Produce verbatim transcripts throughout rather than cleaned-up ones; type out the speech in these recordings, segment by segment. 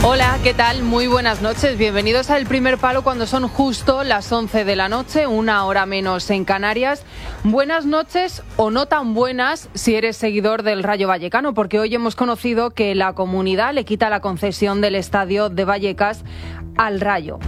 Hola, ¿qué tal? Muy buenas noches. Bienvenidos a El Primer Palo cuando son justo las once de la noche, una hora menos en Canarias. Buenas noches o no tan buenas si eres seguidor del Rayo Vallecano, porque hoy hemos conocido que la comunidad le quita la concesión del estadio de Vallecas al Rayo.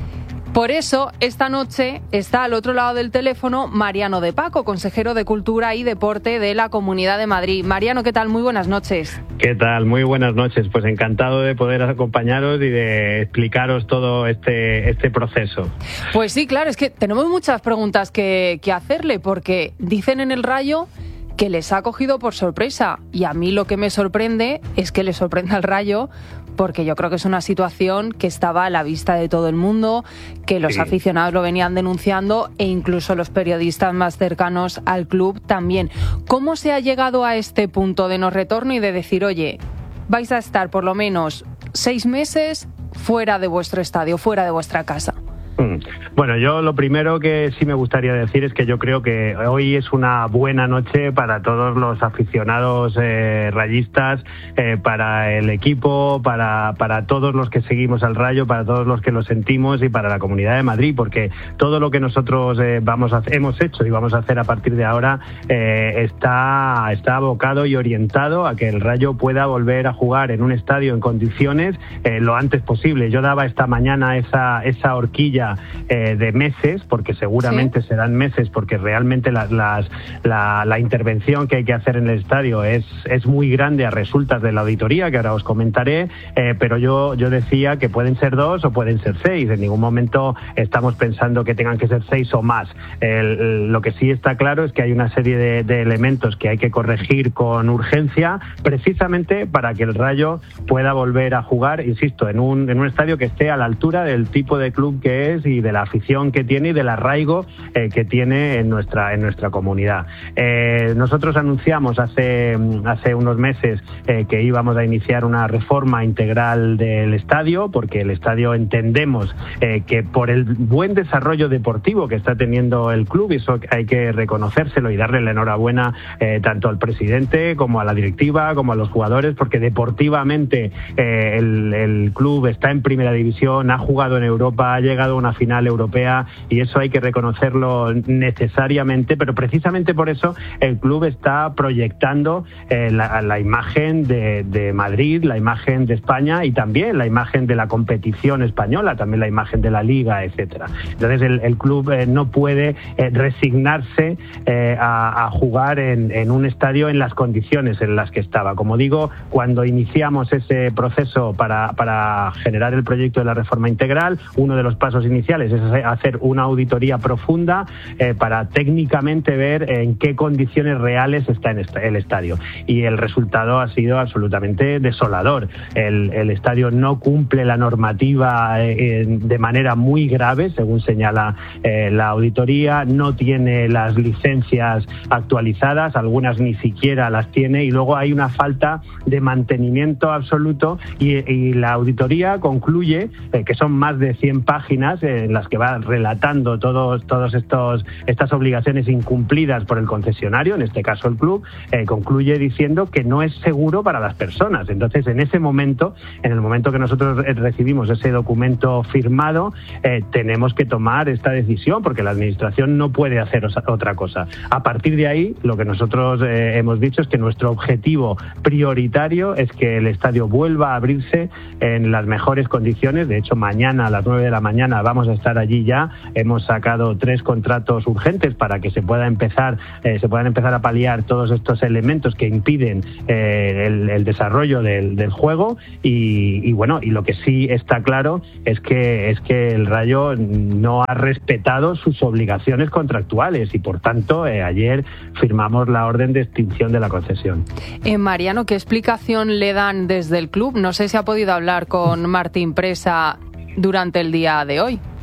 Por eso, esta noche está al otro lado del teléfono Mariano de Paco, consejero de Cultura y Deporte de la Comunidad de Madrid. Mariano, ¿qué tal? Muy buenas noches. ¿Qué tal? Muy buenas noches. Pues encantado de poder acompañaros y de explicaros todo este, este proceso. Pues sí, claro, es que tenemos muchas preguntas que, que hacerle, porque dicen en el Rayo que les ha cogido por sorpresa. Y a mí lo que me sorprende es que le sorprenda al Rayo, porque yo creo que es una situación que estaba a la vista de todo el mundo, que los sí. aficionados lo venían denunciando e incluso los periodistas más cercanos al club también. ¿Cómo se ha llegado a este punto de no retorno y de decir, oye, vais a estar por lo menos seis meses fuera de vuestro estadio, fuera de vuestra casa? Bueno, yo lo primero que sí me gustaría decir es que yo creo que hoy es una buena noche para todos los aficionados eh, rayistas, eh, para el equipo, para, para todos los que seguimos al Rayo, para todos los que lo sentimos y para la Comunidad de Madrid, porque todo lo que nosotros eh, vamos a, hemos hecho y vamos a hacer a partir de ahora eh, está, está abocado y orientado a que el Rayo pueda volver a jugar en un estadio en condiciones eh, lo antes posible. Yo daba esta mañana esa, esa horquilla Eh, de meses, porque seguramente ¿Sí? serán meses, porque realmente las, las, la, la intervención que hay que hacer en el estadio es, es muy grande a resultas de la auditoría, que ahora os comentaré, eh, pero yo, yo decía que pueden ser dos o pueden ser seis. En ningún momento estamos pensando que tengan que ser seis o más. El, lo que sí está claro es que hay una serie de, de elementos que hay que corregir con urgencia, precisamente para que el Rayo pueda volver a jugar, insisto, en un, en un estadio que esté a la altura del tipo de club que es y de la afición que tiene y del arraigo eh, que tiene en nuestra en nuestra comunidad. Eh, nosotros anunciamos hace hace unos meses eh, que íbamos a iniciar una reforma integral del estadio, porque el estadio entendemos eh, que por el buen desarrollo deportivo que está teniendo el club, y eso hay que reconocérselo y darle la enhorabuena eh, tanto al presidente como a la directiva como a los jugadores, porque deportivamente eh, el, el club está en primera división, ha jugado en Europa, ha llegado a una final europea y eso hay que reconocerlo necesariamente, pero precisamente por eso el club está proyectando eh, la, la imagen de, de Madrid, la imagen de España y también la imagen de la competición española, también la imagen de la Liga, etcétera. Entonces el, el club eh, no puede eh, resignarse eh, a, a jugar en, en un estadio en las condiciones en las que estaba. Como digo, cuando iniciamos ese proceso para, para generar el proyecto de la reforma integral, uno de los pasos iniciales es hacer una auditoría profunda eh, para técnicamente ver en qué condiciones reales está en el estadio. Y el resultado ha sido absolutamente desolador. El, el estadio no cumple la normativa eh, de manera muy grave, según señala eh, la auditoría, no tiene las licencias actualizadas, algunas ni siquiera las tiene, y luego hay una falta de mantenimiento absoluto y, y la auditoría concluye eh, que son más de cien páginas eh, en las que va relatando todos todos estos estas obligaciones incumplidas por el concesionario, en este caso el club, eh, concluye diciendo que no es seguro para las personas. Entonces, en ese momento, en el momento que nosotros recibimos ese documento firmado, eh, tenemos que tomar esta decisión, porque la administración no puede hacer otra cosa. A partir de ahí, lo que nosotros eh, hemos dicho es que nuestro objetivo prioritario es que el estadio vuelva a abrirse en las mejores condiciones. De hecho, mañana a las nueve de la mañana vamos a estar allí ya. Hemos sacado tres contratos urgentes para que se pueda empezar, eh, se puedan empezar a paliar todos estos elementos que impiden eh, el, el desarrollo del, del juego. Y, y bueno, y lo que sí está claro es que es que el Rayo no ha respetado sus obligaciones contractuales y por tanto eh, ayer firmamos la orden de extinción de la concesión. Eh, Mariano, ¿qué explicación le dan desde el club? No sé si ha podido hablar con Martín Presa durante el día de hoy.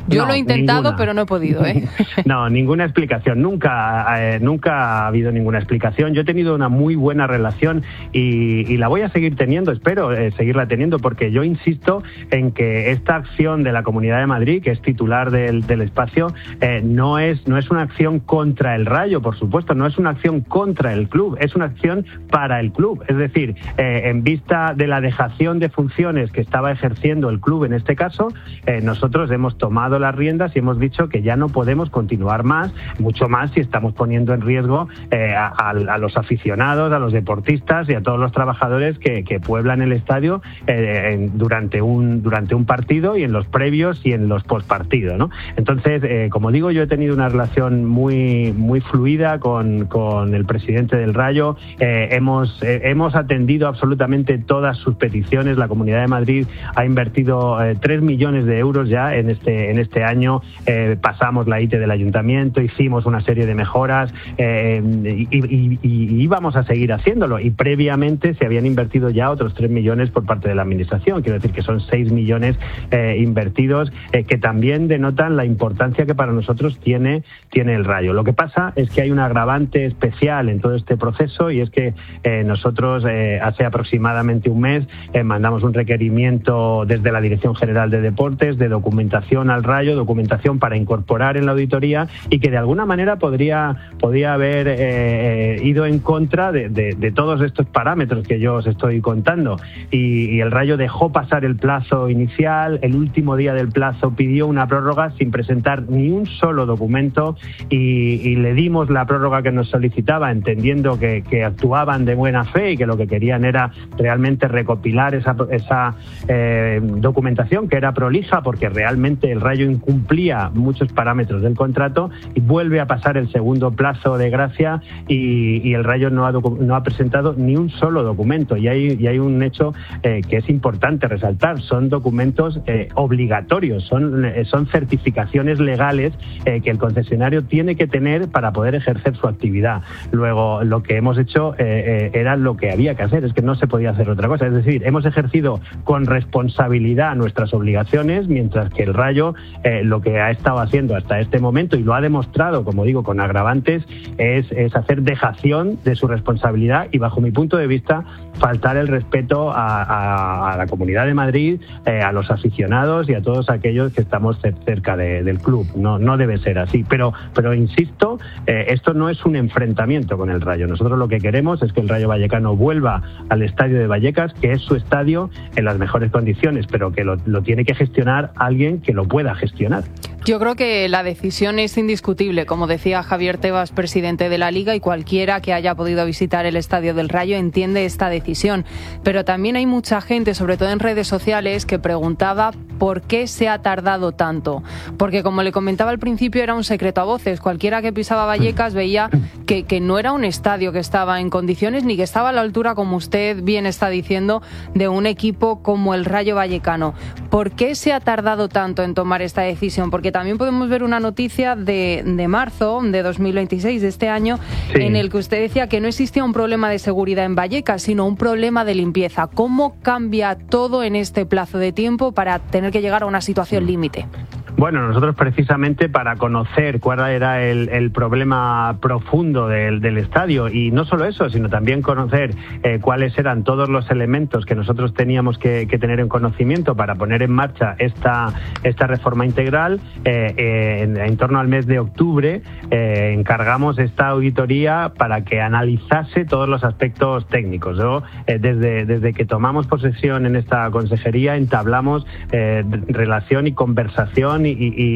Yo no, lo he intentado, ninguna. pero no he podido, ¿eh? No, ninguna explicación. Nunca, eh, nunca ha habido ninguna explicación. Yo he tenido una muy buena relación y, y la voy a seguir teniendo, espero eh, seguirla teniendo, porque yo insisto en que esta acción de la Comunidad de Madrid, que es titular del, del espacio, eh, no es, no es una acción contra el Rayo, por supuesto, no es una acción contra el club, es una acción para el club. Es decir, eh, en vista de la dejación de funciones que estaba ejerciendo el club en este caso, eh, nosotros hemos tomado las riendas y hemos dicho que ya no podemos continuar más, mucho más si estamos poniendo en riesgo eh, a, a los aficionados, a los deportistas y a todos los trabajadores que, que pueblan el estadio eh, en, durante, un, durante un partido y en los previos y en los postpartidos, ¿no? Entonces, eh, como digo, yo he tenido una relación muy, muy fluida con, con el presidente del Rayo. Eh, hemos, eh, hemos atendido absolutamente todas sus peticiones. La Comunidad de Madrid ha invertido eh, tres millones de euros ya en este, en este año. Eh, pasamos la I T E del ayuntamiento, hicimos una serie de mejoras eh, y, y, y íbamos a seguir haciéndolo. Y previamente se habían invertido ya otros tres millones por parte de la administración. Quiero decir que son seis millones eh, invertidos eh, que también denotan la importancia que para nosotros tiene, tiene el Rayo. Lo que pasa es que hay un agravante especial en todo este proceso y es que eh, nosotros eh, hace aproximadamente un mes eh, mandamos un requerimiento desde la Dirección General de Deportes de documentación al Rayo, documentación para incorporar en la auditoría y que de alguna manera podría, podría haber eh, ido en contra de, de, de todos estos parámetros que yo os estoy contando. Y, y el Rayo dejó pasar el plazo inicial, el último día del plazo pidió una prórroga sin presentar ni un solo documento y, y le dimos la prórroga que nos solicitaba, entendiendo que, que actuaban de buena fe y que lo que querían era realmente recopilar esa, esa eh, documentación que era prolija, porque realmente el Rayo incumplía muchos parámetros del contrato, y vuelve a pasar el segundo plazo de gracia y, y el Rayo no ha, no ha presentado ni un solo documento. Y hay, y hay un hecho eh, que es importante resaltar: son documentos eh, obligatorios, son, eh, son certificaciones legales eh, que el concesionario tiene que tener para poder ejercer su actividad. Luego, lo que hemos hecho eh, eh, era lo que había que hacer, es que no se podía hacer otra cosa. Es decir, hemos ejercido con responsabilidad nuestras obligaciones, mientras que el Rayo eh, lo que ha estado haciendo hasta este momento, y lo ha demostrado, como digo, con agravantes, es, es hacer dejación de su responsabilidad y, bajo mi punto de vista, faltar el respeto a, a, a la Comunidad de Madrid, eh, a los aficionados y a todos aquellos que estamos cerca de, del club. No, no debe ser así. Pero, pero insisto, eh, esto no es un enfrentamiento con el Rayo. Nosotros lo que queremos es que el Rayo Vallecano vuelva al estadio de Vallecas, que es su estadio, en las mejores condiciones, pero que lo, lo tiene que gestionar alguien que lo pueda gestionar. Yo creo que la decisión es indiscutible, como decía Javier Tebas, presidente de la Liga, y cualquiera que haya podido visitar el Estadio del Rayo entiende esta decisión. Pero también hay mucha gente, sobre todo en redes sociales, que preguntaba por qué se ha tardado tanto. Porque, como le comentaba al principio, era un secreto a voces. Cualquiera que pisaba Vallecas veía que, que no era un estadio que estaba en condiciones, ni que estaba a la altura, como usted bien está diciendo, de un equipo como el Rayo Vallecano. ¿Por qué se ha tardado tanto en tomar esta decisión? Porque también podemos ver una noticia de, de marzo de dos mil veintiséis, de este año, sí, en el que usted decía que no existía un problema de seguridad en Vallecas, sino un problema de limpieza. ¿Cómo cambia todo en este plazo de tiempo para tener que llegar a una situación límite? Bueno, nosotros precisamente para conocer cuál era el, el problema profundo del, del estadio, y no solo eso, sino también conocer eh, cuáles eran todos los elementos que nosotros teníamos que, que tener en conocimiento para poner en marcha esta, esta reforma integral, eh, eh, en, en torno al mes de octubre eh, encargamos esta auditoría para que analizase todos los aspectos técnicos. Yo, eh, desde, desde que tomamos posesión en esta consejería, entablamos eh, relación y conversación Y,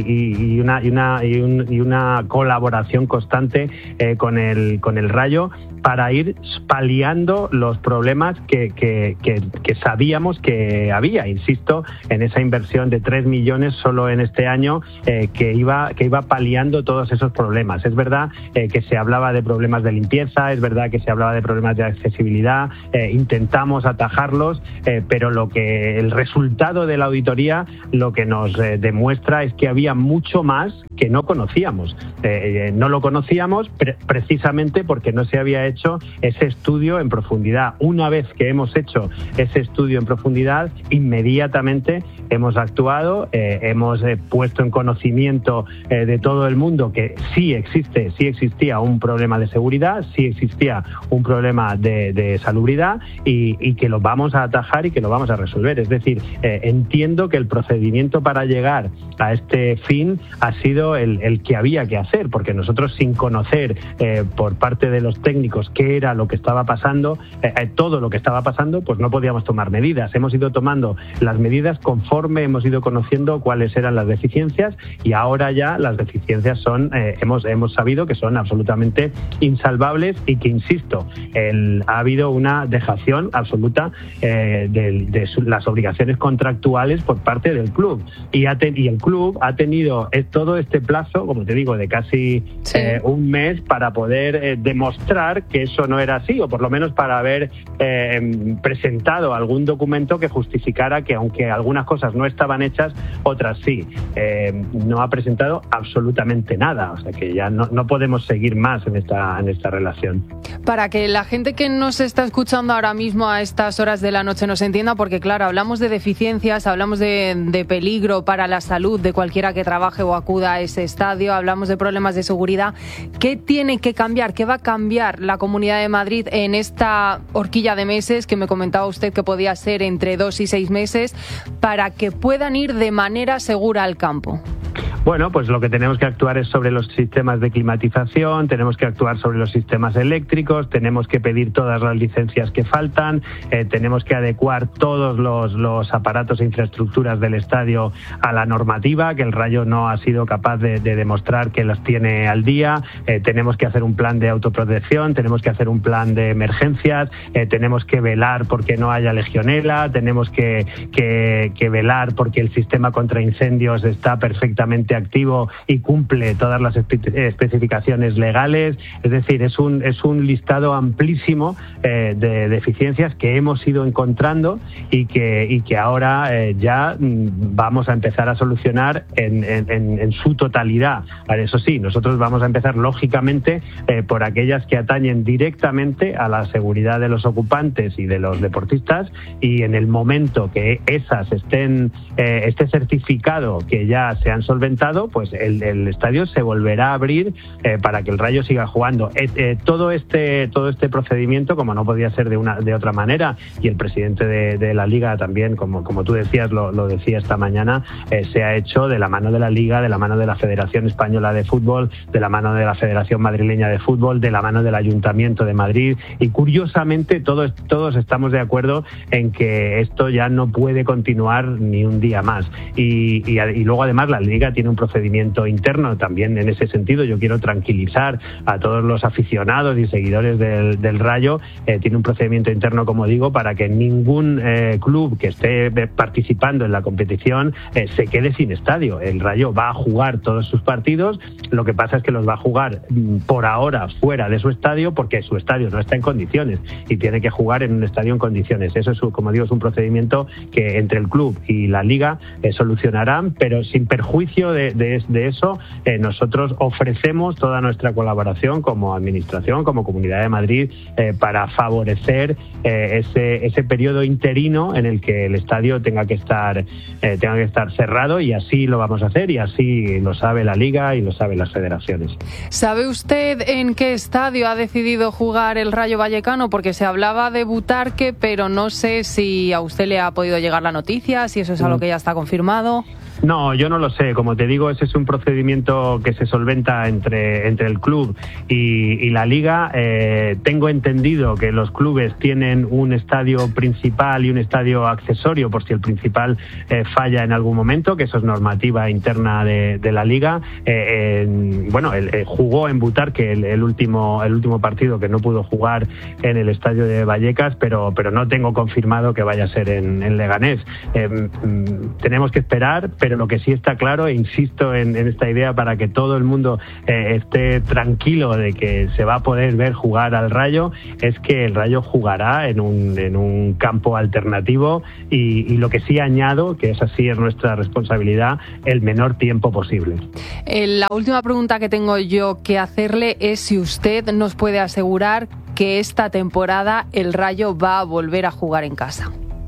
y, y, una, y, una, y, un, y una colaboración constante eh, con, el, con el Rayo para ir paliando los problemas que, que, que, que sabíamos que había. Insisto en esa inversión de tres millones solo en este año eh, que, iba, que iba paliando todos esos problemas. Es verdad eh, que se hablaba de problemas de limpieza, es verdad que se hablaba de problemas de accesibilidad, eh, intentamos atajarlos, eh, pero lo que el resultado de la auditoría lo que nos eh, demuestra es que había mucho más que no conocíamos. Eh, eh, no lo conocíamos pre- precisamente porque no se había hecho ese estudio en profundidad. Una vez que hemos hecho ese estudio en profundidad, inmediatamente hemos actuado, eh, hemos eh, puesto en conocimiento eh, de todo el mundo que sí existe, sí existía un problema de seguridad, sí existía un problema de, de salubridad y, y que lo vamos a atajar y que lo vamos a resolver. Es decir, eh, entiendo que el procedimiento para llegar a este fin ha sido el, el que había que hacer, porque nosotros, sin conocer eh, por parte de los técnicos qué era lo que estaba pasando, eh, eh, todo lo que estaba pasando, pues no podíamos tomar medidas. Hemos ido tomando las medidas conforme hemos ido conociendo cuáles eran las deficiencias y ahora ya las deficiencias son, eh, hemos, hemos sabido que son absolutamente insalvables y que, insisto, el, ha habido una dejación absoluta eh, de, de su, las obligaciones contractuales por parte del club y, ha ten, y el club ha tenido eh, todo este plazo, como te digo, de casi sí. eh, un mes para poder eh, demostrar que eso no era así, o por lo menos para haber eh, presentado algún documento que justificara que, aunque algunas cosas no estaban hechas, otras sí. Eh, no ha presentado absolutamente nada, o sea que ya no, no podemos seguir más en esta, en esta relación. Para que la gente que nos está escuchando ahora mismo a estas horas de la noche nos entienda, porque claro, hablamos de deficiencias, hablamos de, de peligro para la salud de cualquiera que trabaje o acuda a ese estadio, hablamos de problemas de seguridad. ¿Qué tiene que cambiar? ¿Qué va a cambiar la Comunidad de Madrid en esta horquilla de meses que me comentaba usted que podía ser entre dos y seis meses para que puedan ir de manera segura al campo? Bueno, pues lo que tenemos que actuar es sobre los sistemas de climatización, tenemos que actuar sobre los sistemas eléctricos, tenemos que pedir todas las licencias que faltan, eh, tenemos que adecuar todos los, los aparatos e infraestructuras del estadio a la normativa, que el Rayo no ha sido capaz de, de demostrar que las tiene al día, eh, tenemos que hacer un plan de autoprotección, tenemos que hacer un plan de emergencias, eh, tenemos que velar porque no haya legionela, tenemos que, que, que velar porque el sistema contra incendios está perfectamente activo y cumple todas las espe- especificaciones legales. Es decir, es un, es un listado amplísimo eh, de deficiencias que hemos ido encontrando y que, y que ahora eh, ya mm, vamos a empezar a solucionar en, en, en su totalidad. Vale, eso sí, nosotros vamos a empezar lógicamente eh, por aquellas que atañen directamente a la seguridad de los ocupantes y de los deportistas, y en el momento que esas estén eh, esté certificado que ya se han solventado, pues el, el estadio se volverá a abrir eh, para que el Rayo siga jugando. Eh, eh, todo este todo este procedimiento, como no podía ser de una de otra manera, y el presidente de, de la Liga también, como, como tú decías, lo, lo decía esta mañana, eh, se ha hecho de la mano de la Liga, de la mano de la Federación Española de Fútbol, de la mano de la Federación Madrileña de Fútbol, de la mano del Ayuntamiento de Madrid, y curiosamente todos, todos estamos de acuerdo en que esto ya no puede continuar ni un día más. Y, y, y luego además la Liga tiene un procedimiento interno también en ese sentido. Yo quiero tranquilizar a todos los aficionados y seguidores del, del Rayo. Eh, tiene un procedimiento interno, como digo, para que ningún eh, club que esté participando en la competición eh, se quede sin estadio. El Rayo va a jugar todos sus partidos, lo que pasa es que los va a jugar por ahora fuera de su estadio porque su estadio no está en condiciones y tiene que jugar en un estadio en condiciones. Eso es, como digo, es un procedimiento que entre el club y la Liga eh, solucionarán, pero sin perjuicio de, de, de eso, eh, nosotros ofrecemos toda nuestra colaboración como administración, como Comunidad de Madrid, eh, para favorecer eh, ese, ese periodo interino en el que el estadio tenga que estar eh, tenga que estar cerrado, y así lo vamos a hacer, y así lo sabe la Liga y lo saben las federaciones. ¿Sabe usted en qué estadio ha decidido jugar el Rayo Vallecano? Porque se hablaba de Butarque, pero no sé si a usted le ha podido llegar la noticia, si eso es algo que ya está confirmado. No, yo no lo sé. Como te digo, ese es un procedimiento que se solventa entre, entre el club y, y la Liga. Eh, tengo entendido que los clubes tienen un estadio principal y un estadio accesorio por si el principal eh, falla en algún momento, que eso es normativa interna de, de la Liga. Eh, eh, bueno, él, eh, jugó en Butarque el, el, último, el último partido, que no pudo jugar en el estadio de Vallecas, pero, pero no tengo confirmado que vaya a ser en, en Leganés. Eh, mm, tenemos que esperar, pero lo que sí está claro, e insisto en, en esta idea para que todo el mundo eh, esté tranquilo de que se va a poder ver jugar al Rayo, es que el Rayo jugará en un, en un campo alternativo, y, y lo que sí añado, que es así, es nuestra responsabilidad, el menor tiempo posible. Eh, la última pregunta que tengo yo que hacerle es si usted nos puede asegurar que esta temporada el Rayo va a volver a jugar en casa.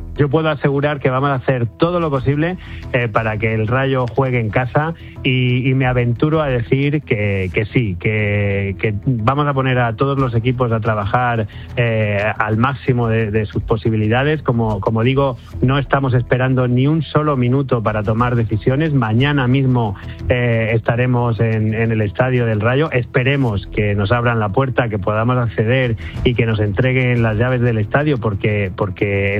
yo puedo asegurar que vamos a hacer todo lo posible eh, para que el Rayo juegue en casa y, y me aventuro a decir que, que sí, que, que vamos a poner a todos los equipos a trabajar eh, al máximo de, de sus posibilidades. Como, como digo, no estamos esperando ni un solo minuto para tomar decisiones. Mañana mismo eh, estaremos en, en el estadio del Rayo. Esperemos que nos abran la puerta, que podamos acceder y que nos entreguen las llaves del estadio, porque, porque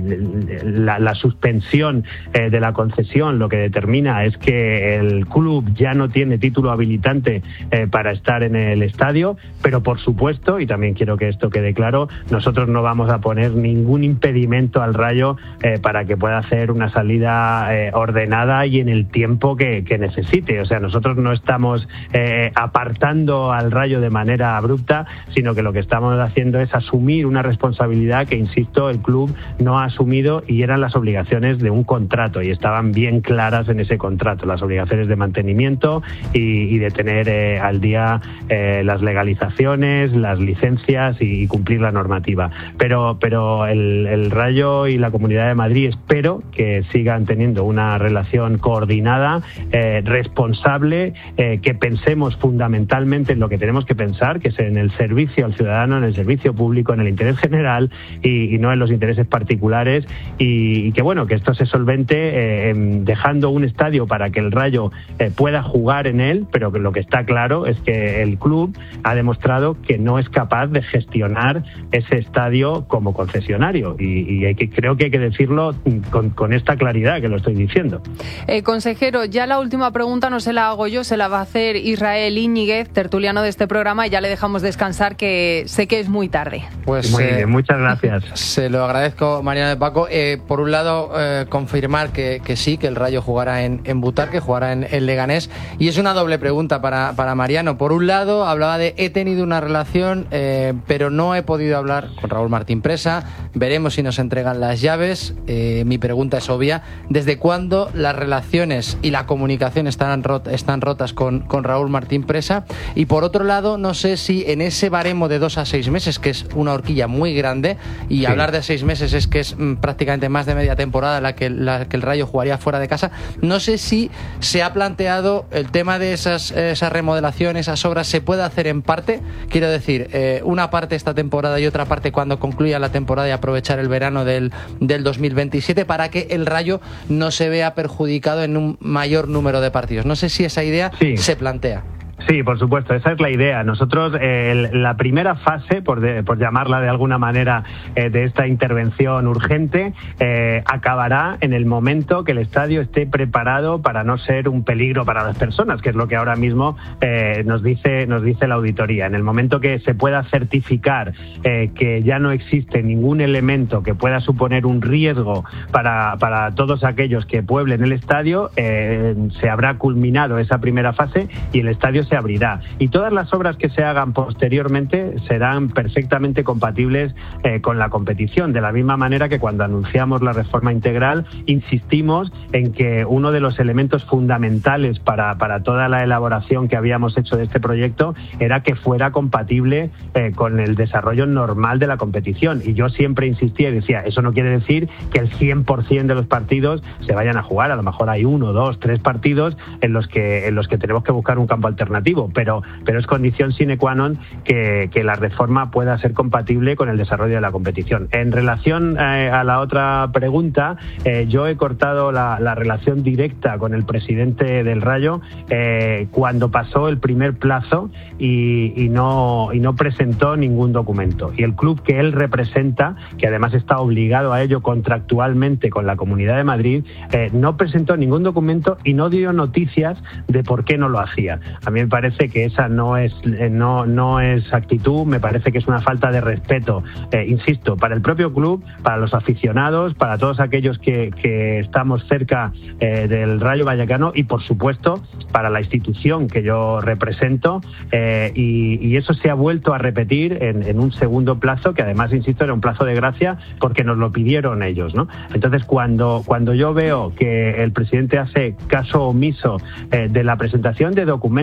el, la, la suspensión eh, de la concesión lo que determina es que el club ya no tiene título habilitante eh, para estar en el estadio, pero por supuesto, y también quiero que esto quede claro, nosotros no vamos a poner ningún impedimento al Rayo eh, para que pueda hacer una salida eh, ordenada y en el tiempo que, que necesite. O sea, nosotros no estamos eh, apartando al Rayo de manera abrupta, sino que lo que estamos haciendo es asumir una responsabilidad que, insisto, el club no ha asumido, y eran las obligaciones de un contrato, y estaban bien claras en ese contrato, las obligaciones de mantenimiento y, y de tener eh, al día eh, las legalizaciones, las licencias y, y cumplir la normativa. Pero, pero el, el Rayo y la Comunidad de Madrid espero que sigan teniendo una relación coordinada, eh, responsable, eh, que pensemos fundamentalmente en lo que tenemos que pensar, que es en el servicio al ciudadano, en el servicio público, en el interés general y, y no en los intereses particulares, y, y que bueno, que esto se solvente eh, dejando un estadio para que el Rayo eh, pueda jugar en él, pero que lo que está claro es que el club ha demostrado que no es capaz de gestionar ese estadio como concesionario, y, y hay que, creo que hay que decirlo con, con esta claridad que lo estoy diciendo. Eh, consejero, ya la última pregunta no se la hago yo, se la va a hacer Israel Íñiguez, tertuliano de este programa, y ya le dejamos descansar, que sé que es muy tarde. Pues muy eh, bien, muchas gracias. Se lo agradezco, Mariano de Paco. Eh, por un lado, eh, confirmar que, que sí, que el Rayo jugará en, en Butarque, que jugará en, en Leganés, y es una doble pregunta para, para Mariano. Por un lado, hablaba de he tenido una relación, eh, pero no he podido hablar con Raúl Martín Presa, veremos si nos entregan las llaves. Eh, mi pregunta es obvia: ¿desde cuándo las relaciones y la comunicación están, rot, están rotas con, con Raúl Martín Presa? Y por otro lado, no sé si en ese baremo de dos a seis meses, que es una horquilla muy grande, y sí, hablar de seis meses es que es mm, prácticamente más de media temporada la que, la que el Rayo jugaría fuera de casa, no sé si se ha planteado el tema de esas, esas remodelaciones, esas obras, se puede hacer en parte, quiero decir, eh, una parte esta temporada y otra parte cuando concluya la temporada, y aprovechar el verano del, del dos mil veintisiete para que el Rayo no se vea perjudicado en un mayor número de partidos. No sé si esa idea sí se plantea. Sí, por supuesto, esa es la idea. Nosotros, eh, la primera fase, por, de, por llamarla de alguna manera, eh, de esta intervención urgente, eh, acabará en el momento que el estadio esté preparado para no ser un peligro para las personas, que es lo que ahora mismo eh, nos dice, nos dice la auditoría. En el momento que se pueda certificar eh, que ya no existe ningún elemento que pueda suponer un riesgo para, para todos aquellos que pueblen el estadio, eh, se habrá culminado esa primera fase y el estadio se abrirá, y todas las obras que se hagan posteriormente serán perfectamente compatibles eh, con la competición, de la misma manera que cuando anunciamos la reforma integral insistimos en que uno de los elementos fundamentales para, para toda la elaboración que habíamos hecho de este proyecto era que fuera compatible eh, con el desarrollo normal de la competición, y yo siempre insistía y decía, eso no quiere decir que el cien por ciento de los partidos se vayan a jugar, a lo mejor hay uno, dos, tres partidos en los que, en los que tenemos que buscar un campo alternativo, pero, pero es condición sine qua non que, que la reforma pueda ser compatible con el desarrollo de la competición. En relación eh, a la otra pregunta, eh, yo he cortado la, la relación directa con el presidente del Rayo eh, cuando pasó el primer plazo y, y, no, y no presentó ningún documento. Y el club que él representa, que además está obligado a ello contractualmente con la Comunidad de Madrid, eh, no presentó ningún documento y no dio noticias de por qué no lo hacía. A mí me parece que esa no es no no es actitud, me parece que es una falta de respeto, eh, insisto, para el propio club, para los aficionados, para todos aquellos que, que estamos cerca eh, del Rayo Vallecano, y por supuesto para la institución que yo represento, eh, y, y eso se ha vuelto a repetir en, en un segundo plazo, que además, insisto, era un plazo de gracia porque nos lo pidieron ellos, ¿no? Entonces, cuando, cuando yo veo que el presidente hace caso omiso eh, de la presentación de documentos,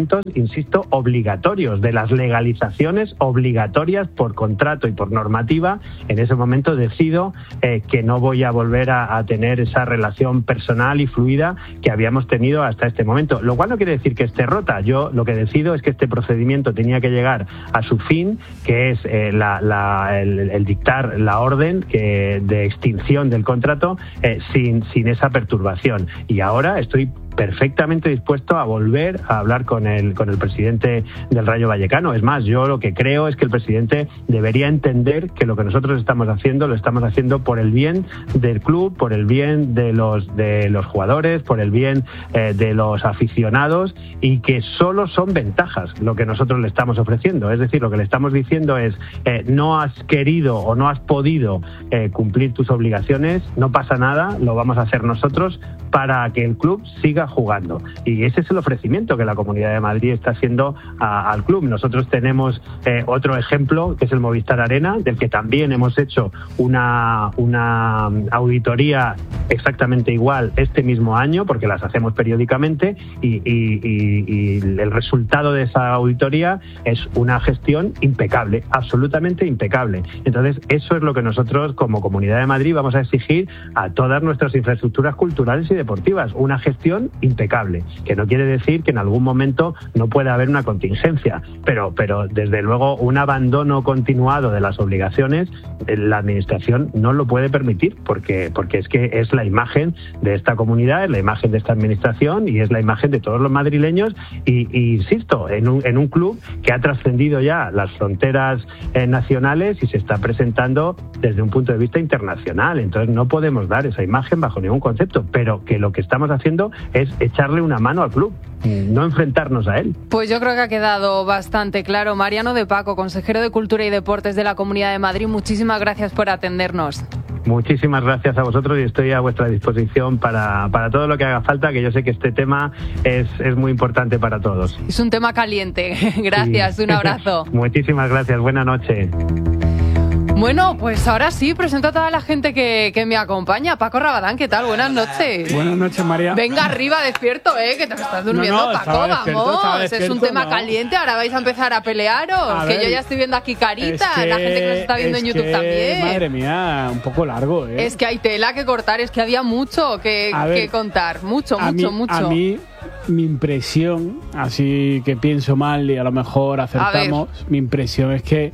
insisto, obligatorios, de las legalizaciones obligatorias por contrato y por normativa. En ese momento decido eh, que no voy a volver a, a tener esa relación personal y fluida que habíamos tenido hasta este momento, lo cual no quiere decir que esté rota. Yo lo que decido es que este procedimiento tenía que llegar a su fin, que es eh, la, la, el, el dictar la orden que, de extinción del contrato eh, sin, sin esa perturbación. Y ahora estoy perfectamente dispuesto a volver a hablar con el, con el presidente del Rayo Vallecano. Es más, yo lo que creo es que el presidente debería entender que lo que nosotros estamos haciendo lo estamos haciendo por el bien del club, por el bien de los, de los jugadores, por el bien eh, de los aficionados, y que solo son ventajas lo que nosotros le estamos ofreciendo. Es decir, lo que le estamos diciendo es eh, no has querido o no has podido eh, cumplir tus obligaciones, no pasa nada, lo vamos a hacer nosotros para que el club siga jugando. Y ese es el ofrecimiento que la Comunidad de Madrid está haciendo a, al club. Nosotros tenemos eh, otro ejemplo, que es el Movistar Arena, del que también hemos hecho una, una auditoría exactamente igual este mismo año, porque las hacemos periódicamente, y, y, y, y el resultado de esa auditoría es una gestión impecable, absolutamente impecable. Entonces, eso es lo que nosotros como Comunidad de Madrid vamos a exigir a todas nuestras infraestructuras culturales y deportivas, una gestión impecable, que no quiere decir que en algún momento no pueda haber una contingencia, pero, pero desde luego un abandono continuado de las obligaciones, la administración no lo puede permitir, porque, porque es que es la imagen de esta comunidad, es la imagen de esta administración y es la imagen de todos los madrileños, y, y insisto, en un, en un club que ha trascendido ya las fronteras eh, nacionales y se está presentando desde un punto de vista internacional. Entonces no podemos dar esa imagen bajo ningún concepto, pero que lo que estamos haciendo es echarle una mano al club, no enfrentarnos a él. Pues yo creo que ha quedado bastante claro. Mariano de Paco, consejero de Cultura y Deportes de la Comunidad de Madrid, muchísimas gracias por atendernos. Muchísimas gracias a vosotros y estoy a vuestra disposición para, para todo lo que haga falta, que yo sé que este tema es, es muy importante para todos. Es un tema caliente. Gracias, sí. Un abrazo. Muchísimas gracias, buena noche. Bueno, pues ahora sí, presento a toda la gente que, que me acompaña. Paco Rabadán, ¿qué tal? Buenas noches. Buenas noches, María. Venga arriba, despierto, ¿eh? Que te estás durmiendo, no, no, Paco, despierto, vamos. Despierto, es un tema no. caliente, ahora vais a empezar a pelearos. A que ver, yo ya estoy viendo aquí caritas, es que, la gente que nos está viendo en YouTube que, también. Madre mía, un poco largo, ¿eh? Es que hay tela que cortar, es que había mucho que, ver, que contar, mucho, mucho, mí, mucho. A mí, mi impresión, así que pienso mal y a lo mejor acertamos, mi impresión es que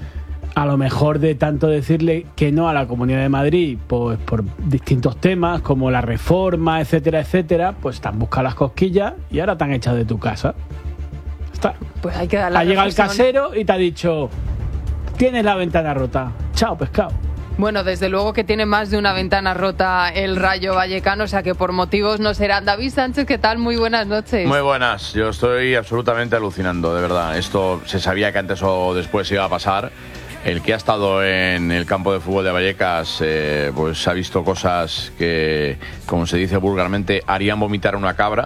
a lo mejor de tanto decirle que no a la Comunidad de Madrid, pues por distintos temas como la reforma, etcétera, etcétera, pues te han buscado las cosquillas y ahora te han echado de tu casa. Está. Pues hay que dar la Ha llegado el casero y te ha dicho: tienes la ventana rota, chao pescado. Bueno, desde luego que tiene más de una ventana rota el Rayo Vallecano, o sea que por motivos no será. David Sánchez, ¿qué tal? Muy buenas noches. Muy buenas, yo estoy absolutamente alucinando, de verdad. Esto se sabía que antes o después iba a pasar. El que ha estado en el campo de fútbol de Vallecas eh, pues ha visto cosas que, como se dice vulgarmente, harían vomitar una cabra.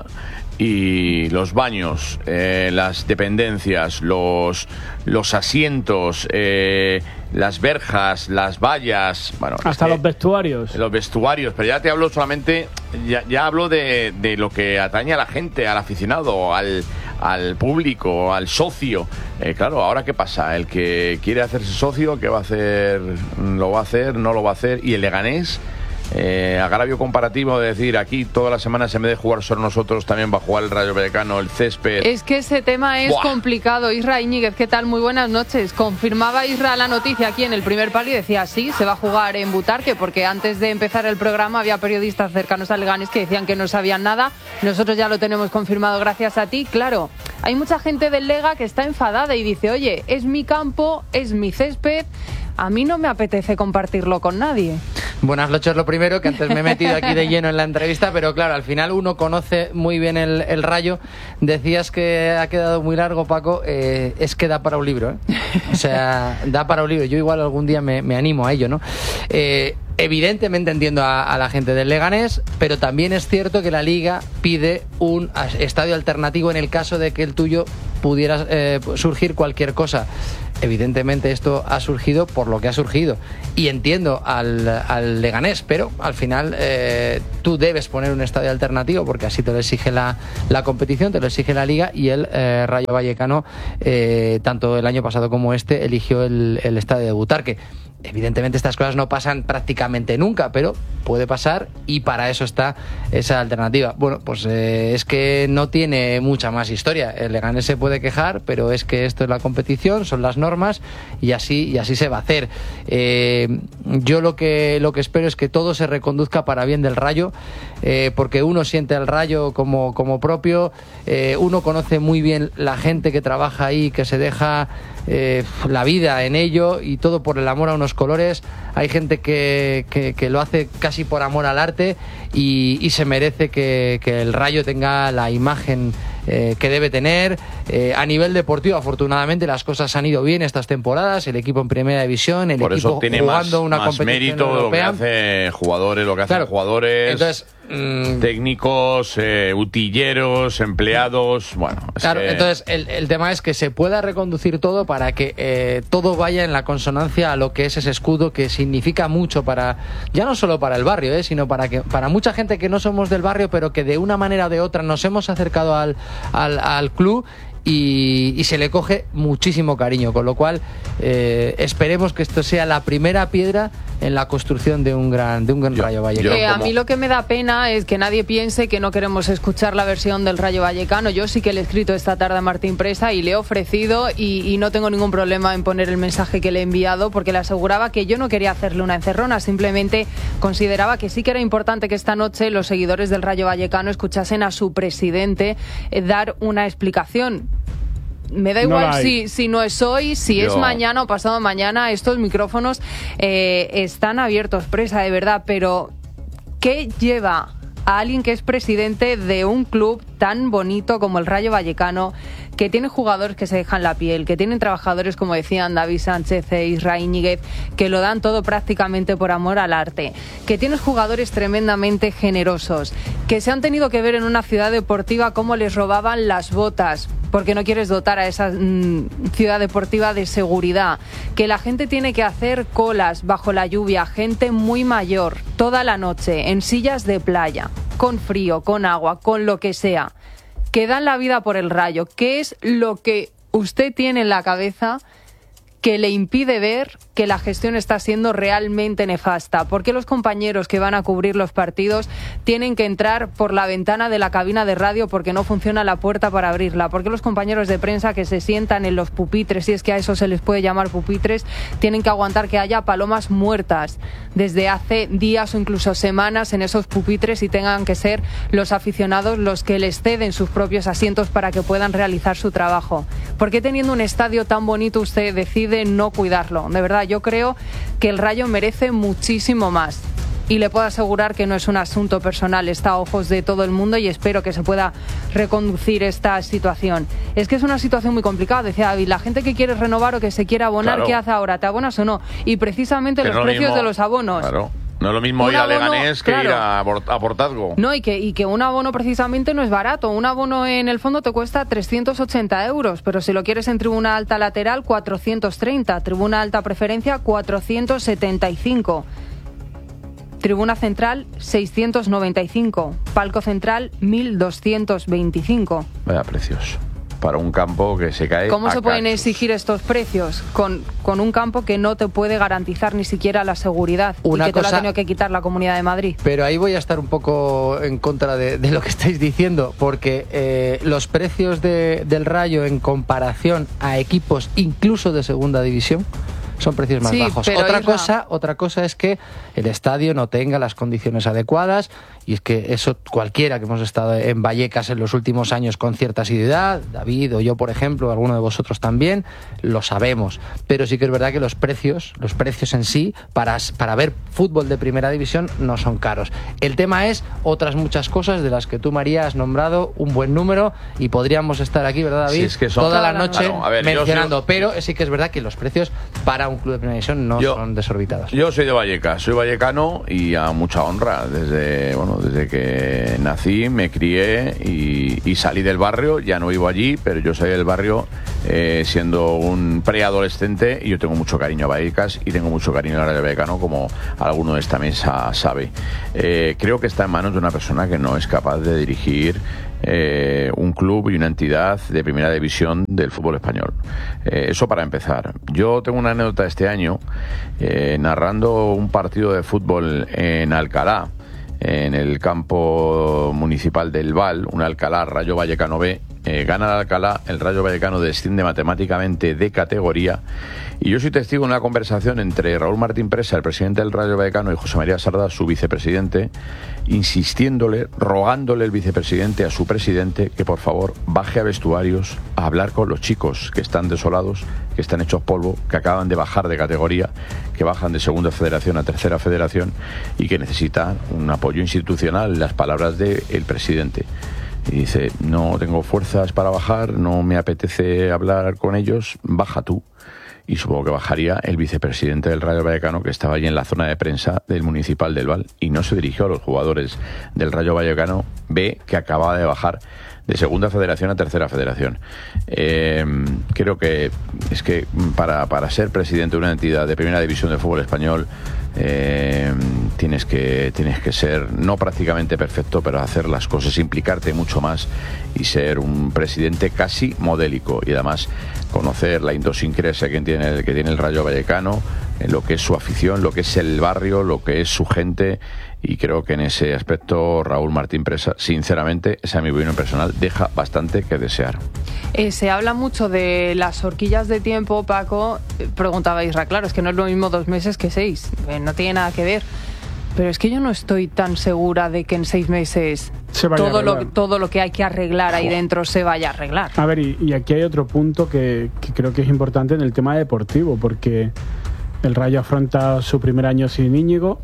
Y los baños, eh, las dependencias, los, los asientos, eh, las verjas, las vallas, bueno, hasta eh, los vestuarios. Los vestuarios, pero ya te hablo solamente, ya, ya hablo de, de lo que atañe a la gente, al aficionado, al, al público, al socio. Eh, claro, ahora ¿qué pasa? El que quiere hacerse socio, ¿qué va a hacer? ¿Lo va a hacer? ¿No lo va a hacer? Y el Leganés, Eh, agravio comparativo de decir aquí todas las semanas en vez de jugar solo nosotros también va a jugar el Rayo Vallecano, el césped. Es que ese tema es Buah. complicado. Isra Íñiguez, ¿qué tal? Muy buenas noches. Confirmaba Isra la noticia aquí en el primer palo y decía sí, se va a jugar en Butarque, porque antes de empezar el programa había periodistas cercanos al Leganés que decían que no sabían nada. Nosotros ya lo tenemos confirmado gracias a ti. Claro, hay mucha gente del Lega que está enfadada y dice: oye, es mi campo, es mi césped, a mí no me apetece compartirlo con nadie. Buenas noches, lo primero, que antes me he metido aquí de lleno en la entrevista, pero claro, al final uno conoce muy bien el, el Rayo. Decías que ha quedado muy largo, Paco, eh, es que da para un libro, ¿eh? O sea, da para un libro. Yo igual algún día me, me animo a ello, ¿no? Eh, evidentemente entiendo a, a la gente del Leganés, pero también es cierto que la Liga pide un estadio alternativo en el caso de que el tuyo pudiera eh, surgir cualquier cosa. Evidentemente esto ha surgido por lo que ha surgido y entiendo al, al Leganés, pero al final eh, tú debes poner un estadio alternativo porque así te lo exige la, la competición, te lo exige la Liga, y el eh, Rayo Vallecano, eh, tanto el año pasado como este, eligió el, el estadio de Butarque. Evidentemente estas cosas no pasan prácticamente nunca, pero puede pasar y para eso está esa alternativa. Bueno, pues eh, es que no tiene mucha más historia. El Leganés se puede quejar, pero es que esto es la competición, son las normas y así y así se va a hacer. Eh, yo lo que lo que espero es que todo se reconduzca para bien del Rayo, eh, porque uno siente al Rayo como, como propio, eh, uno conoce muy bien la gente que trabaja ahí, que se deja eh, la vida en ello y todo por el amor a unos colores. Hay gente que, que, que lo hace casi por amor al arte y, y se merece que, que el Rayo tenga la imagen eh, que debe tener. Eh, a nivel deportivo, afortunadamente, las cosas han ido bien estas temporadas, el equipo en primera división, el por equipo eso tiene jugando más, una más competición mérito europea. Lo que hace jugadores, lo que hacen Claro. jugadores, Entonces, mmm, técnicos, eh, utilleros, empleados, bueno. Es claro, que... entonces el, el tema es que se pueda reconducir todo para que eh, todo vaya en la consonancia a lo que es ese escudo que significa mucho para, ya no solo para el barrio, eh, sino para que para mucha gente que no somos del barrio, pero que de una manera o de otra nos hemos acercado al, al, al club. Y, y se le coge muchísimo cariño, con lo cual eh, esperemos que esto sea la primera piedra en la construcción de un gran de un gran yo, Rayo Vallecano. Eh, a mí lo que me da pena es que nadie piense que no queremos escuchar la versión del Rayo Vallecano. Yo sí que le he escrito esta tarde a Martín Presa y le he ofrecido y, y no tengo ningún problema en poner el mensaje que le he enviado, porque le aseguraba que yo no quería hacerle una encerrona, simplemente consideraba que sí que era importante que esta noche los seguidores del Rayo Vallecano escuchasen a su presidente eh, dar una explicación. Me da igual no si, si no es hoy, si Yo... es mañana o pasado mañana, estos micrófonos eh, están abiertos, Presa, de verdad, pero ¿qué lleva a alguien que es presidente de un club tan bonito como el Rayo Vallecano, que tiene jugadores que se dejan la piel, que tienen trabajadores, como decían David Sánchez e Israel Íñiguez, que lo dan todo prácticamente por amor al arte, que tienes jugadores tremendamente generosos, que se han tenido que ver en una ciudad deportiva cómo les robaban las botas, porque no quieres dotar a esa mmm, ciudad deportiva de seguridad, que la gente tiene que hacer colas bajo la lluvia, gente muy mayor, toda la noche, en sillas de playa, con frío, con agua, con lo que sea, que dan la vida por el Rayo. ¿Qué es lo que usted tiene en la cabeza que le impide ver que la gestión está siendo realmente nefasta? ¿Por qué los compañeros que van a cubrir los partidos tienen que entrar por la ventana de la cabina de radio porque no funciona la puerta para abrirla? ¿Por qué los compañeros de prensa que se sientan en los pupitres, si es que a eso se les puede llamar pupitres, tienen que aguantar que haya palomas muertas desde hace días o incluso semanas en esos pupitres y tengan que ser los aficionados los que les ceden sus propios asientos para que puedan realizar su trabajo? ¿Por qué, teniendo un estadio tan bonito, usted decide no cuidarlo? De verdad, yo creo que el Rayo merece muchísimo más. Y le puedo asegurar que no es un asunto personal, está a ojos de todo el mundo y espero que se pueda reconducir esta situación. Es que es una situación muy complicada, decía David, la gente que quiere renovar o que se quiere abonar, claro. ¿Qué hace ahora? ¿Te abonas o no? Y precisamente que los no precios mismo, de los abonos. Claro. No es lo mismo Un ir a abono, Leganés que claro. ir a, a Portazgo. No, y que, y que un abono precisamente no es barato. Un abono en el fondo te cuesta trescientos ochenta euros, pero si lo quieres en tribuna alta lateral, cuatrocientos treinta. Tribuna alta preferencia, cuatrocientos setenta y cinco. Tribuna central, seiscientos noventa y cinco. Palco central, mil doscientos veinticinco. Vaya precios. Para un campo que se cae. ¿Cómo a se pueden cachos. exigir estos precios con, con un campo que no te puede garantizar ni siquiera la seguridad Una y que te lo cosa- ha tenido que quitar la Comunidad de Madrid? Pero ahí voy a estar un poco en contra de, de lo que estáis diciendo, porque eh, los precios de, del Rayo en comparación a equipos incluso de segunda división son precios más Sí, bajos. pero Otra Isra- cosa, otra cosa es que el estadio no tenga las condiciones adecuadas, y es que eso cualquiera que hemos estado en Vallecas en los últimos años con cierta asiduidad, David o yo por ejemplo, alguno de vosotros también, lo sabemos. Pero sí que es verdad que los precios, los precios en sí, para, para ver fútbol de primera división no son caros. El tema es otras muchas cosas de las que tú, María, has nombrado un buen número y podríamos estar aquí, ¿verdad, David? Sí, es que son- toda la Toda la noche Claro, a ver, yo mencionando, soy- pero sí que es verdad que los precios para un club de primera división no Yo- son desorbitados. Yo soy de Vallecas, soy vallecano y a mucha honra. Desde, bueno, desde que nací, me crié y, y salí del barrio. Ya no vivo allí, pero yo soy del barrio eh, siendo un preadolescente, y yo tengo mucho cariño a Vallecas y tengo mucho cariño al Rayo Vallecano, como alguno de esta mesa sabe. Eh, creo que está en manos de una persona que no es capaz de dirigir eh, un club y una entidad de primera división del fútbol español. Eh, eso para empezar. Yo tengo una anécdota este año, eh, narrando un partido de fútbol en Alcalá, en el campo municipal del Val, un Alcalá Rayo Vallecano B. Eh, gana el Alcalá, el Rayo Vallecano desciende matemáticamente de categoría, y yo soy testigo de una conversación entre Raúl Martín Presa, el presidente del Rayo Vallecano, y José María Sardá, su vicepresidente, insistiéndole, rogándole el vicepresidente a su presidente que por favor baje a vestuarios a hablar con los chicos que están desolados, que están hechos polvo, que acaban de bajar de categoría, que bajan de segunda federación a tercera federación y que necesitan un apoyo institucional. Las palabras del presidente. Y dice: no tengo fuerzas para bajar, no me apetece hablar con ellos, baja tú. Y supongo que bajaría el vicepresidente del Rayo Vallecano, que estaba allí en la zona de prensa del Municipal del Val, y no se dirigió a los jugadores del Rayo Vallecano B, que acababa de bajar de segunda federación a tercera federación. Eh, creo que es que para, para ser presidente de una entidad de primera división del fútbol español, Eh, tienes que tienes que ser no prácticamente perfecto, pero hacer las cosas, implicarte mucho más y ser un presidente casi modélico, y además conocer la idiosincrasia que tiene, que tiene el Rayo Vallecano, en lo que es su afición, lo que es el barrio, lo que es su gente. Y creo que en ese aspecto Raúl Martín Presa, sinceramente, esa es mi opinión personal, deja bastante que desear. Eh, se habla mucho de las horquillas de tiempo, Paco. Preguntaba Isra, claro, es que no es lo mismo dos meses que seis, eh, no tiene nada que ver. Pero es que yo no estoy tan segura de que en seis meses todo lo, todo lo que hay que arreglar ahí dentro se vaya a arreglar. A ver, y, y aquí hay otro punto que, que creo que es importante en el tema deportivo, porque el Rayo afronta su primer año sin Íñigo,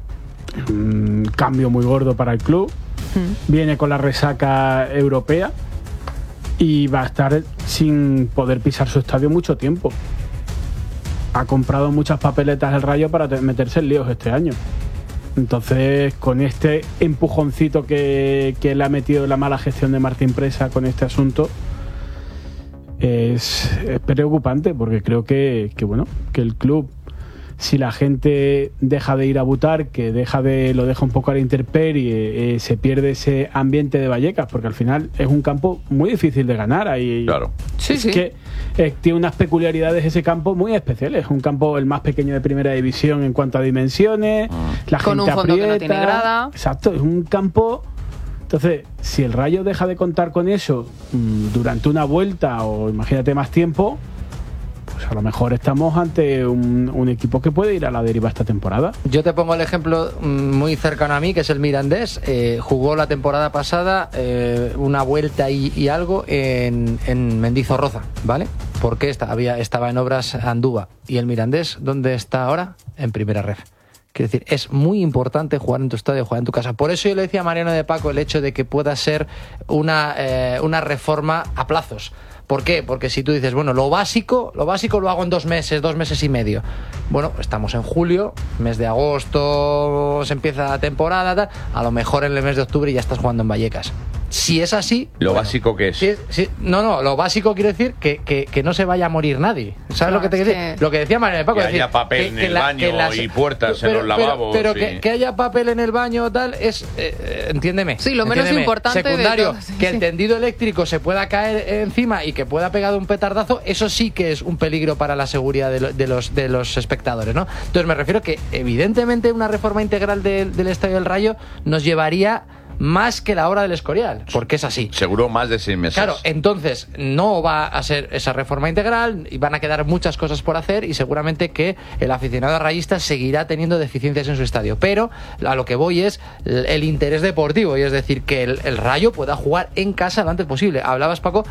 un cambio muy gordo para el club, mm. viene con la resaca europea y va a estar sin poder pisar su estadio mucho tiempo. Ha comprado muchas papeletas el Rayo para meterse en líos este año. Entonces, con este empujoncito que, que le ha metido la mala gestión de Martín Presa con este asunto, es, es preocupante, porque creo que, que bueno, que el club, si la gente deja de ir a votar, que deja de lo deja un poco a la intemperie, eh, se pierde ese ambiente de Vallecas, porque al final es un campo muy difícil de ganar. Ahí, claro. Sí, es sí. que eh, tiene unas peculiaridades ese campo muy especiales. Es un campo el más pequeño de primera división en cuanto a dimensiones. Mm. La Con gente un fondo aprieta, que no tiene grada. Exacto, es un campo. Entonces, si el Rayo deja de contar con eso mmm, durante una vuelta, o imagínate más tiempo, pues a lo mejor estamos ante un, un equipo que puede ir a la deriva esta temporada. Yo te pongo el ejemplo muy cercano a mí, que es el Mirandés. Eh, jugó la temporada pasada eh, una vuelta y, y algo en, en Mendizorroza, ¿vale? Porque esta, había, estaba en obras Andúba. ¿Y el Mirandés dónde está ahora? En primera ref. Quiero decir, es muy importante jugar en tu estadio, jugar en tu casa. Por eso yo le decía a Mariano de Paco el hecho de que pueda ser una, eh, una reforma a plazos. ¿Por qué? Porque si tú dices, bueno, lo básico, lo básico lo hago en dos meses, dos meses y medio. Bueno, estamos en julio, mes de agosto se empieza la temporada, tal. A lo mejor en el mes de octubre ya estás jugando en Vallecas. Si es así... ¿Lo bueno, básico qué es? Si, si, no, no, lo básico quiere decir que, que, que no se vaya a morir nadie. ¿Sabes no, lo que te quiere decir? Que... Lo que decía María de Paco. Que decir, haya papel que, en que el la, baño las, y puertas pero, en los lavabos. Pero, pero sí. que, que haya papel en el baño tal es... Eh, entiéndeme. Sí, lo menos entiéndeme, importante secundario, de todo, sí, que sí. el tendido eléctrico se pueda caer encima y que pueda pegar un petardazo, eso sí que es un peligro para la seguridad de, lo, de, los, de los espectadores, ¿no? Entonces me refiero que evidentemente una reforma integral de, del Estadio del Rayo nos llevaría más que la hora del Escorial, porque es así. Seguro más de seis meses. Claro, entonces no va a ser esa reforma integral y van a quedar muchas cosas por hacer, y seguramente que el aficionado rayista seguirá teniendo deficiencias en su estadio. Pero a lo que voy es el interés deportivo, y es decir, que el, el Rayo pueda jugar en casa lo antes posible. Hablabas, Paco,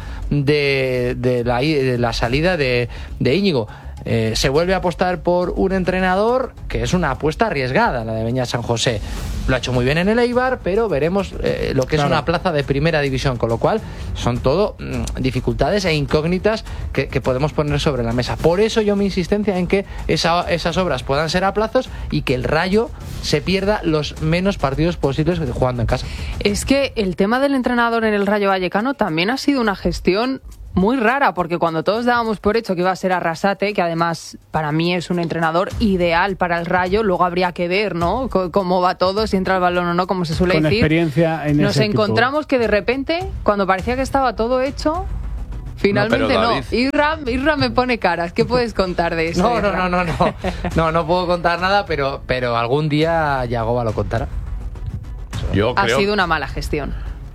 de, de, la, de la salida de, de Íñigo. Eh, se vuelve a apostar por un entrenador que es una apuesta arriesgada, la de Beñat San José. Lo ha hecho muy bien en el Eibar, pero veremos eh, lo que claro. es una plaza de primera división, con lo cual son todo mmm, dificultades e incógnitas que, que podemos poner sobre la mesa. Por eso yo mi insistencia en que esa, esas obras puedan ser a plazos y que el Rayo se pierda los menos partidos posibles jugando en casa. Es que el tema del entrenador en el Rayo Vallecano también ha sido una gestión muy rara, porque cuando todos dábamos por hecho que iba a ser Arrasate, que además para mí es un entrenador ideal para el Rayo, luego habría que ver, ¿no?, C- cómo va todo, si entra el balón o no, como se suele Con decir. experiencia en Nos ese encontramos equipo. que de repente, cuando parecía que estaba todo hecho, finalmente No, no. pero, David- Irra, Irra me pone caras. ¿Qué puedes contar de eso? No, no, Irra? no, no, no. No, no puedo contar nada, pero, pero algún día Yagoba lo contará. Yo Ha creo, sido una mala gestión.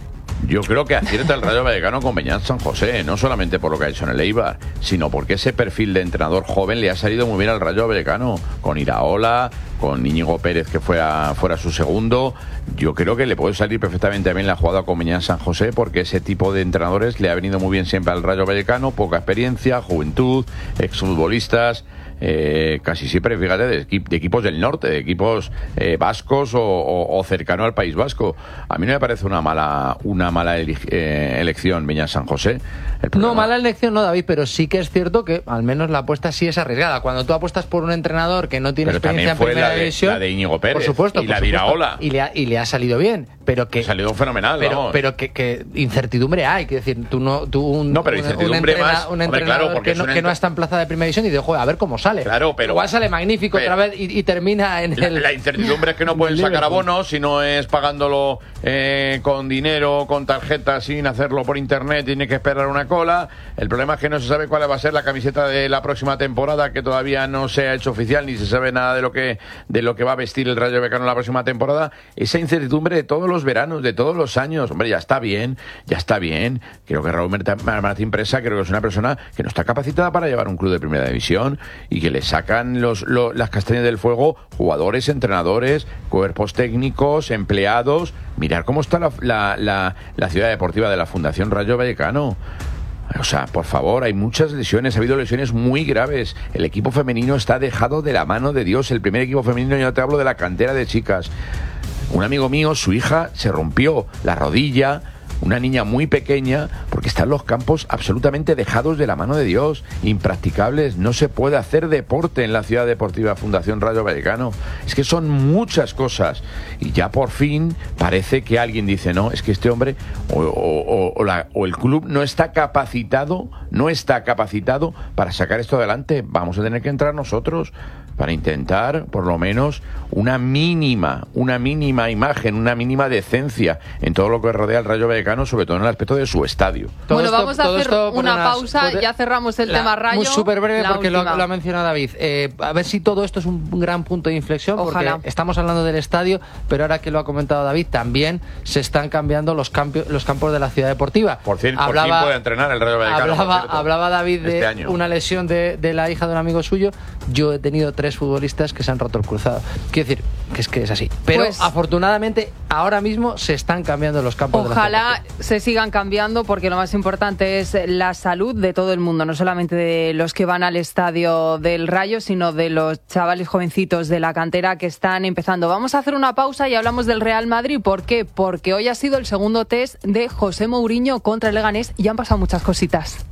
yo creo que acierta el Rayo Vallecano con Beñat San José, no solamente por lo que ha hecho en el Eibar, sino porque ese perfil de entrenador joven le ha salido muy bien al Rayo Vallecano, con Iraola, con Íñigo Pérez, que fuera, fuera su segundo. Yo creo que le puede salir perfectamente bien la jugada con Beñat San José, porque ese tipo de entrenadores le ha venido muy bien siempre al Rayo Vallecano, poca experiencia, juventud, exfutbolistas. Eh, casi siempre, fíjate, de, equi- de equipos del norte, de equipos eh, vascos o, o, o cercano al País Vasco. A mí no me parece una mala una mala eli- eh, elección Beñat San José. El problema- No, mala elección no, David, pero sí que es cierto que al menos la apuesta sí es arriesgada. Cuando tú apuestas por un entrenador que no tiene Pero también experiencia en fue primera la de- división, la de Íñigo Pérez por supuesto, y por la de supuesto, Iraola. y le ha, y le ha salido bien, pero que Ha salido fenomenal, pero, vamos. pero que, que incertidumbre hay, que decir, tú no tú un, No, pero un- incertidumbre un, entrena- más- un hombre, entrenador claro, porque que, es no, un que no entre- está en plaza de primera división y dice, joder, a ver cómo sale. Claro, pero- igual sale magnífico pero- otra vez y, y termina en La, el la incertidumbre es que no pueden sacar abonos si no es pagándolo eh, con dinero, con tarjeta, sin hacerlo por internet, tiene que esperar una cola. El problema es que no se sabe cuál va a ser la camiseta de la próxima temporada, que todavía no se ha hecho oficial ni se sabe nada de lo que de lo que va a vestir el Rayo Vallecano la próxima temporada. Esa incertidumbre de todos los veranos, de todos los años, hombre, ya está bien, ya está bien. Creo que Raúl Marta- Martín Presa creo que es una persona que no está capacitada para llevar un club de primera división y que le sacan los, lo- las castañas del fuego jugadores, entrenadores, cuerpos técnicos, empleados. Mirar cómo está la, la, la, la ciudad deportiva de la Fundación Rayo Vallecano. O sea, por favor, hay muchas lesiones, ha habido lesiones muy graves. El equipo femenino está dejado de la mano de Dios. El primer equipo femenino, yo te hablo de la cantera de chicas. Un amigo mío, su hija se rompió la rodilla, una niña muy pequeña, porque están los campos absolutamente dejados de la mano de Dios, impracticables. No se puede hacer deporte en la ciudad deportiva Fundación Rayo Vallecano. Es que son muchas cosas. Y ya por fin parece que alguien dice, no, es que este hombre o, o- o- o la- o el club no está capacitado, no está capacitado para sacar esto adelante. Vamos a tener que entrar nosotros para intentar, por lo menos, una mínima, una mínima imagen, una mínima decencia en todo lo que rodea al Rayo Vallecano, sobre todo en el aspecto de su estadio. Todo Bueno, esto- vamos a todo hacer esto por una unas- pausa, por- ya cerramos el la- tema Rayo. Muy súper breve la porque lo, última. lo ha mencionado David. Eh, a ver si todo esto es un gran punto de inflexión, Ojalá. porque estamos hablando del estadio, pero ahora que lo ha comentado David, también se están cambiando los, campi- los campos de la ciudad deportiva. Por fin, por fin puede entrenar el Rayo Vallecano. por Hablaba, cierto, hablaba David de este año. una lesión de, de la hija de un amigo suyo. Yo he tenido tres futbolistas que se han roto el cruzado. Quiero decir que es que es así. Pero Pues- afortunadamente ahora mismo se están cambiando los campos de la ciudad Ojalá deportiva. se sigan cambiando, porque lo más importante es la salud de todo el mundo, no solamente de los que van al estadio del Rayo, sino de los chavales jovencitos de la cantera que están empezando. Vamos a hacer una pausa y hablamos del Real Madrid. ¿Por qué? Porque hoy ha sido el segundo test de José Mourinho contra el Leganés y han pasado muchas cositas.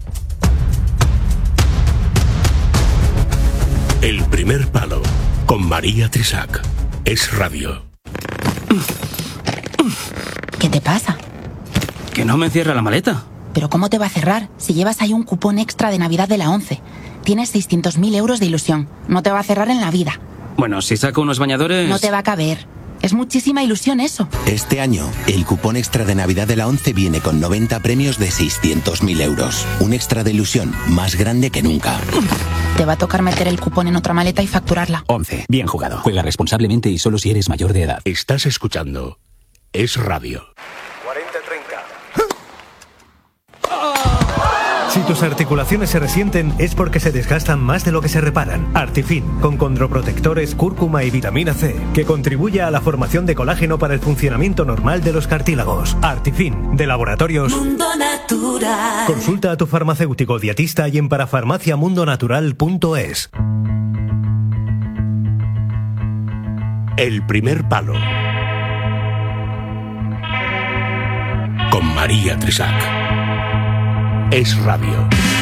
El primer palo con María Trisac. Es radio. ¿Qué te pasa? Que no me cierra la maleta. ¿Pero cómo te va a cerrar si llevas ahí un cupón extra de Navidad de la ONCE? Tienes seiscientos mil euros de ilusión. No te va a cerrar en la vida. Bueno, si saco unos bañadores... No te va a caber. Es muchísima ilusión eso. Este año, el cupón extra de Navidad de la ONCE viene con noventa premios de seiscientos mil euros. Un extra de ilusión más grande que nunca. Te va a tocar meter el cupón en otra maleta y facturarla. once. Bien jugado. Juega responsablemente y solo si eres mayor de edad. Estás escuchando Es radio. cuarenta treinta. Si tus articulaciones se resienten es porque se desgastan más de lo que se reparan. Artifin, con condroprotectores, cúrcuma y vitamina C, que contribuye a la formación de colágeno para el funcionamiento normal de los cartílagos. Artifin, de Laboratorios Mundo Natural. Consulta a tu farmacéutico dietista y en parafarmaciamundonatural punto es. El primer palo con María Trisac. Es radio.